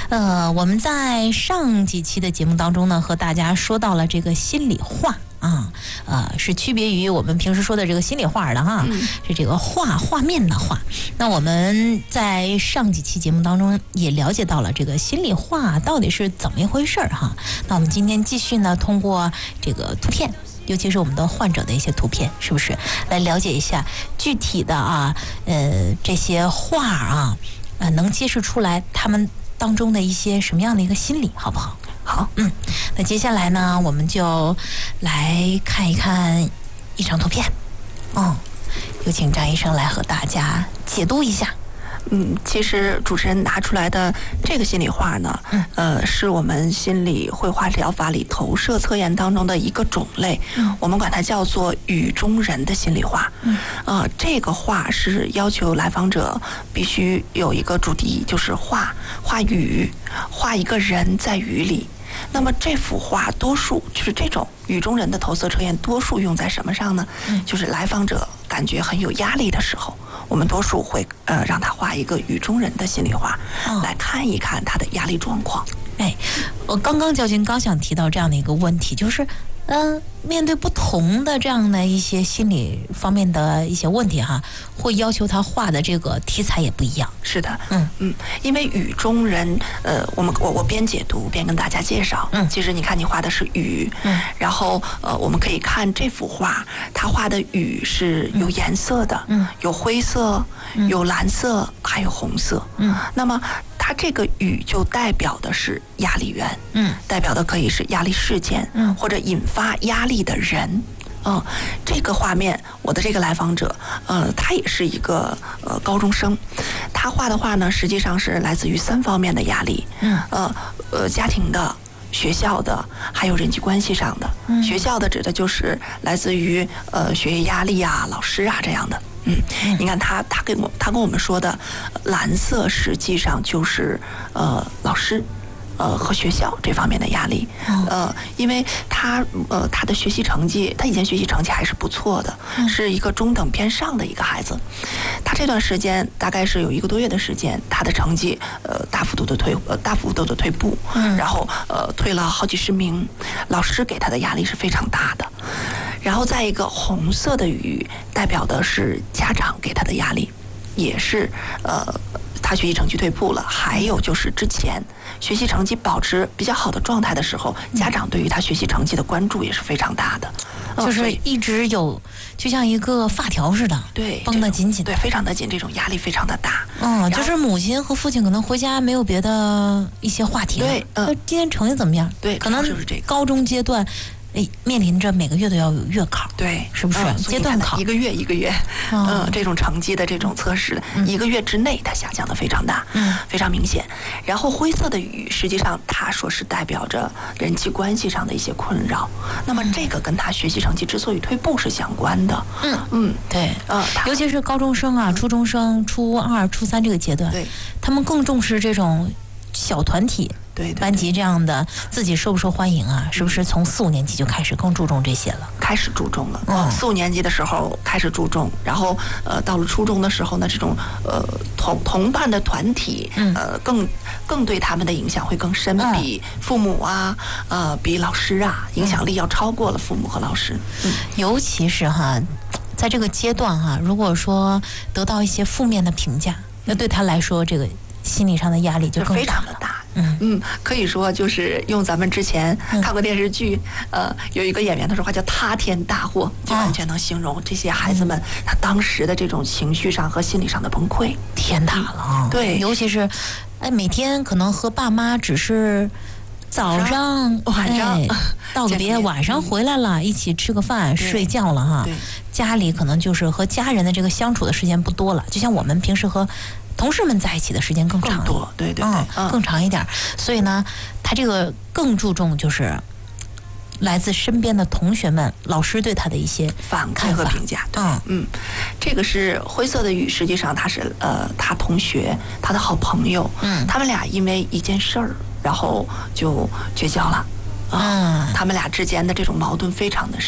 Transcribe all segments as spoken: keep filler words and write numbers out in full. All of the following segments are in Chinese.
呃，我们在上几期的节目当中呢，和大家说到了这个心里话啊，呃，是区别于我们平时说的这个心里话的哈，嗯、是这个画画面的画。那我们在上几期节目当中也了解到了这个心里话到底是怎么一回事儿哈。那我们今天继续呢，通过这个图片。尤其是我们的患者的一些图片，是不是来了解一下具体的啊，呃，这些画啊，呃，能揭示出来他们当中的一些什么样的一个心理，好不好？好，嗯，那接下来呢，我们就来看一看一张图片，嗯，有请张医生来和大家解读一下。 嗯，其实主持人拿出来的这个心理画呢，嗯、呃，是我们心理绘画疗法里投射测验当中的一个种类，嗯、我们管它叫做语中人的心理画。嗯，呃，这个画是要求来访者必须有一个主题，就是画画语，画一个人在雨里。那么这幅画多数就是这种语中人的投射测验，多数用在什么上呢？嗯、就是来访者感觉很有压力的时候，我们多数会呃让他画一个语中人的心理画，哦、来看一看他的压力状况。 哎，我刚刚教军刚想提到这样的一个问题，就是嗯、呃，面对不同的这样的一些心理方面的一些问题哈，会要求他画的这个题材也不一样。 是的，嗯嗯，因为语中人，呃，我们我我边解读边跟大家介绍。嗯，其实你看你画的是雨，嗯，然后呃，我们可以看这幅画，他画的雨是有颜色的，嗯，有灰色，嗯、有蓝色，还有红色，嗯，那么。它这个语就代表的是压力源，嗯，代表的可以是压力事件，嗯，或者引发压力的人，嗯，这个画面，我的这个来访者，呃，他也是一个呃高中生，他画的画呢，实际上是来自于三方面的压力，嗯，呃呃，家庭的。学校的还有人际关系上的，嗯、学校的指的就是来自于呃学业压力啊、老师啊这样的。嗯，嗯你看他他跟我他跟我们说的蓝色实际上就是呃老师。呃，和学校这方面的压力，呃，因为他呃他的学习成绩，他以前学习成绩还是不错的，嗯、是一个中等偏上的一个孩子。他这段时间大概是有一个多月的时间，他的成绩呃大幅度的退呃大幅度的退步，嗯、然后呃退了好几十名，老师给他的压力是非常大的。然后再一个红色的雨代表的是家长给他的压力，也是呃。他学习成绩退步了，还有就是之前学习成绩保持比较好的状态的时候，家长对于他学习成绩的关注也是非常大的， 就是一直有，就像一个发条似的， 对， 绷得紧紧的， 对，非常的紧，这种压力非常的大。 嗯，就是母亲和父亲可能回家没有别的一些话题了， 对， 嗯、呃，今天成绩怎么样？ 对， 可能就是这个高中阶段。哎，面临着每个月都要有月考， 对， 是不是？嗯、阶段考一个月一个月，嗯、呃，这种成绩的这种测试，嗯、一个月之内它下降的非常大，嗯，非常明显。然后灰色的雨，实际上他说是代表着人际关系上的一些困扰。那么这个跟他学习成绩之所以退步是相关的， 嗯嗯，对，嗯、呃，尤其是高中生啊、初中生、初二、初三这个阶段， 对， 他们更重视这种小团体。 对, 对, 对， 班级这样的自己受不受欢迎啊？是不是从四五年级就开始更注重这些了？ 开始注重了，嗯，四五年级的时候开始注重，然后呃，到了初中的时候呢，这种呃同同伴的团体，嗯、呃，更更对他们的影响会更深，嗯、比父母啊，呃，比老师啊，影响力要超过了父母和老师。 嗯，尤其是哈，在这个阶段哈，如果说得到一些负面的评价，那对他来说，这个心理上的压力就更非常的大。嗯嗯，可以说就是用咱们之前看过电视剧，嗯、呃，有一个演员的说话叫塌天大祸，就完全能形容这些孩子们、嗯、他当时的这种情绪上和心理上的崩溃， 天塌了啊！ 对， 尤其是哎，每天可能和爸妈只是早上晚上、哎、 道个别，晚上回来了，一起吃个饭，睡觉了哈。家里可能就是和家人的这个相处的时间不多了，就像我们平时和同事们在一起的时间更长， 更多，对对对， 嗯，更长一点。所以呢，他这个更注重就是来自身边的同学们、老师对他的一些反馈和评价。嗯嗯，这个是灰色的雨，实际上他是呃，他同学，他的好朋友，嗯，他们俩因为一件事儿，然后就绝交了。嗯，他们俩之间的这种矛盾非常的深。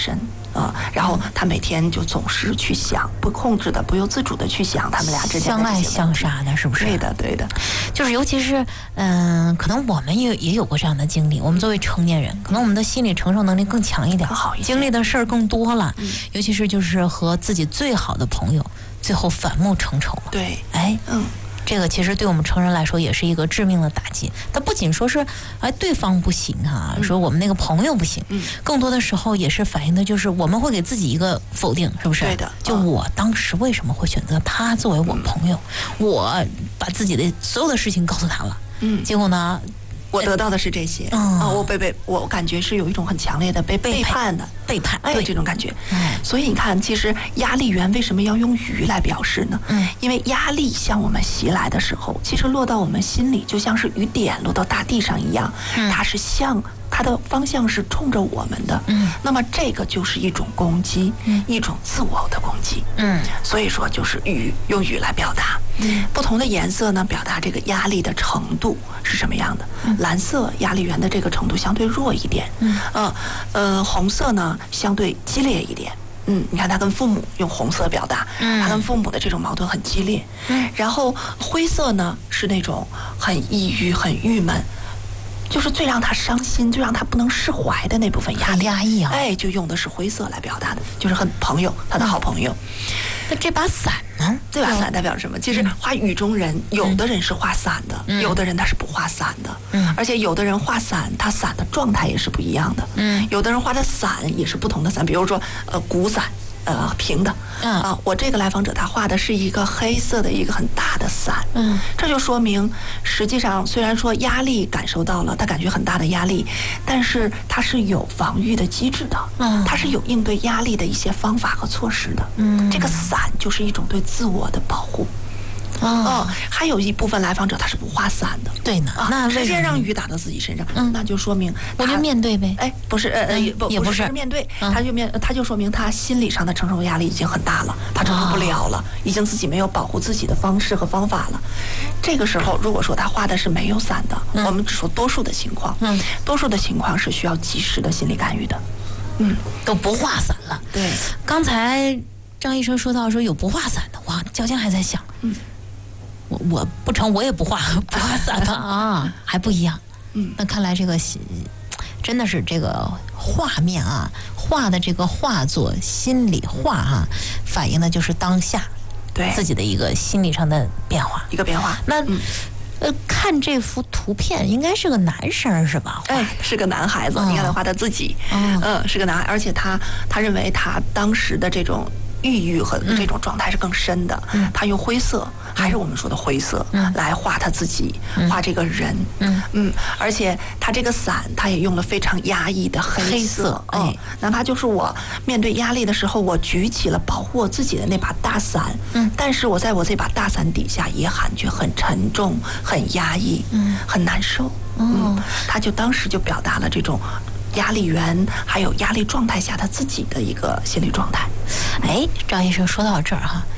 呃，然后他每天就总是去想，不控制的、不由自主的去想他们俩之间的相爱相杀的，是不是？ 对的，对的。 就是尤其是嗯、呃，可能我们也也有过这样的经历。我们作为成年人，可能我们的心理承受能力更强一点， 好一些， 经历的事儿更多了。 嗯， 尤其是就是和自己最好的朋友，最后反目成仇了。 对， 哎， 嗯。 这个其实对我们成人来说也是一个致命的打击。它不仅说是哎对方不行哈、啊嗯，说我们那个朋友不行，嗯，更多的时候也是反映的就是我们会给自己一个否定，是不是？ 对的。 就我当时为什么会选择他作为我朋友？嗯、我把自己的所有的事情告诉他了，嗯，结果呢？ 我得到的是这些，啊、嗯哦，我被被我感觉是有一种很强烈的被背叛的背叛， 哎，这种感觉。嗯，所以你看，其实压力源为什么要用雨来表示呢？嗯，因为压力向我们袭来的时候，其实落到我们心里，就像是雨点落到大地上一样，嗯、它是向它的方向是冲着我们的。嗯，那么这个就是一种攻击，嗯，一种自我的攻击。嗯，所以说就是雨用雨来表达。嗯，不同的颜色呢，表达这个压力的程度是什么样的？嗯、蓝色压力源的这个程度相对弱一点，嗯，呃，呃，红色呢相对激烈一点。嗯，你看他跟父母用红色表达，嗯，他跟父母的这种矛盾很激烈。嗯，然后灰色呢是那种很抑郁、很郁闷。就是最让他伤心、最让他不能释怀的那部分压力， 压抑啊！ 哎，就用的是灰色来表达的，就是很朋友，他的好朋友。 那、嗯、这把伞呢？ 这把伞代表什么？其实画雨中人，嗯、有的人是画伞的，嗯、有的人他是不画伞的，嗯，而且有的人画伞，他伞的状态也是不一样的，嗯，有的人画的伞也是不同的伞，比如说呃鼓伞。呃，平的，嗯啊，我这个来访者他画的是一个黑色的一个很大的伞，嗯，这就说明，实际上虽然说压力感受到了，他感觉很大的压力，但是他是有防御的机制的，嗯，他是有应对压力的一些方法和措施的，嗯，这个伞就是一种对自我的保护。哦，还有一部分来访者他是不画伞的， 对呢，那直接让雨打到自己身上，嗯，那就说明我就面对呗， 哎，不是，呃呃，不也不是面对，他就面，他就说明他心理上的承受压力已经很大了，他承受不了了，已经自己没有保护自己的方式和方法了。这个时候，如果说他画的是没有伞的，我们只说多数的情况，嗯，多数的情况是需要及时的心理干预的， 嗯，都不画伞了。 对， 刚才张医生说到说有不画伞的，哇，焦静还在想，嗯。我我不成，我也不画不画伞了啊，还不一样。嗯，那看来这个真的是这个画面啊，画的这个画作心理画啊，反映的就是当下对自己的一个心理上的变化， 一个变化。 那、嗯、呃，看这幅图片应该是个男生是吧？ 哎，是个男孩子，哦、你看他画他自己，嗯、呃，是个男孩，而且他他认为他当时的这种。抑郁和这种状态是更深的，嗯、他用灰色，还是我们说的灰色，嗯、来画他自己，嗯、画这个人，嗯嗯，而且他这个伞，他也用了非常压抑的黑色， 黑色嗯、哎，哪怕就是我面对压力的时候，我举起了保护我自己的那把大伞，嗯，但是我在我这把大伞底下也感觉很沉重、很压抑，嗯，很难受，嗯，嗯他就当时就表达了这种。压力源还有压力状态下他自己的一个心理状态。 哎，赵医生说到这儿哈，